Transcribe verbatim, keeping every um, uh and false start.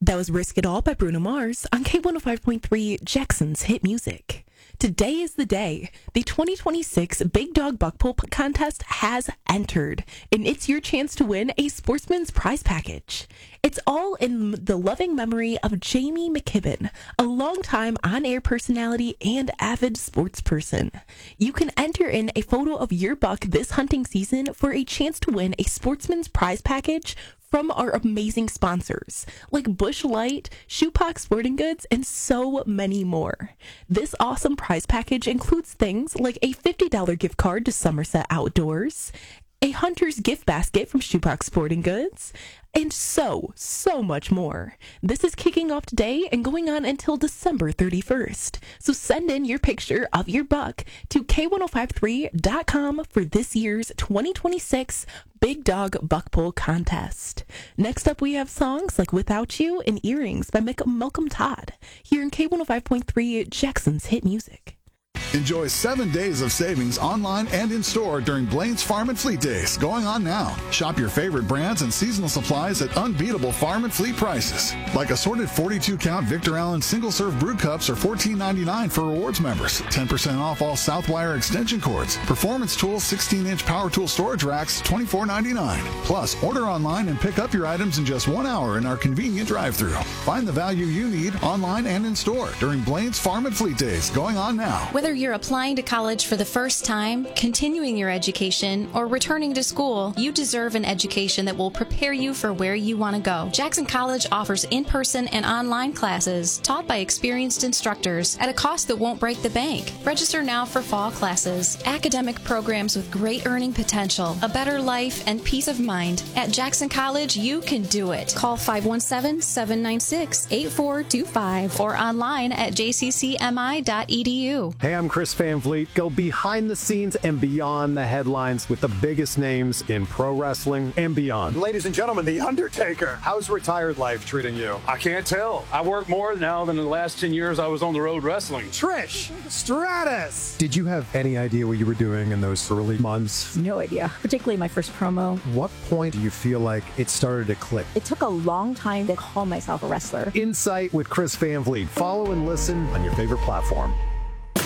That was Risk It All by Bruno Mars on K one oh five point three Jackson's Hit Music. Today is the day. The twenty twenty-six Big Dog Buck Pull Contest has entered, and it's your chance to win a Sportsman's Prize Package. It's all in the loving memory of Jamie McKibben, a longtime on-air personality and avid sports person. You can enter in a photo of your buck this hunting season for a chance to win a Sportsman's Prize Package from our amazing sponsors, like Busch Light, Shoepox Sporting Goods, and so many more. This awesome prize package includes things like a fifty dollars gift card to Somerset Outdoors, a Hunter's gift basket from Shoepox Sporting Goods, and so, so much more. This is kicking off today and going on until December thirty-first. So send in your picture of your buck to K one oh five three dot com for this year's twenty twenty-six Big Dog Buck Pull Contest. Next up, we have songs like Without You and Earrings by Malcolm Todd here in K one oh five point three Jackson's Hit Music. Enjoy seven days of savings online and in-store during Blaine's Farm and Fleet Days, going on now. Shop your favorite brands and seasonal supplies at unbeatable farm and fleet prices. Like assorted forty-two count Victor Allen single-serve brew cups are fourteen ninety-nine for rewards members. ten percent off all Southwire extension cords. Performance Tools sixteen inch power tool storage racks, twenty-four ninety-nine. Plus, order online and pick up your items in just one hour in our convenient drive-thru. Find the value you need online and in-store during Blaine's Farm and Fleet Days, going on now. Whether you're applying to college for the first time, continuing your education, or returning to school, you deserve an education that will prepare you for where you want to go. Jackson College offers in-person and online classes taught by experienced instructors at a cost that won't break the bank. Register now for fall classes. Academic programs with great earning potential, a better life, and peace of mind. At Jackson College, you can do it. Call five one seven, seven nine six, eight four two five or online at j c c m i dot e d u. Hey, I'm Chris Van Vliet. Go behind the scenes and beyond the headlines with the biggest names in pro wrestling and beyond. Ladies and gentlemen, The Undertaker. How's retired life treating you? I can't tell. I work more now than the last ten years I was on the road wrestling. Trish Stratus. Did you have any idea what you were doing in those early months? No idea, particularly my first promo. What point do you feel like it started to click? It took a long time to call myself a wrestler. Insight with Chris Van Vliet. Follow and listen on your favorite platform.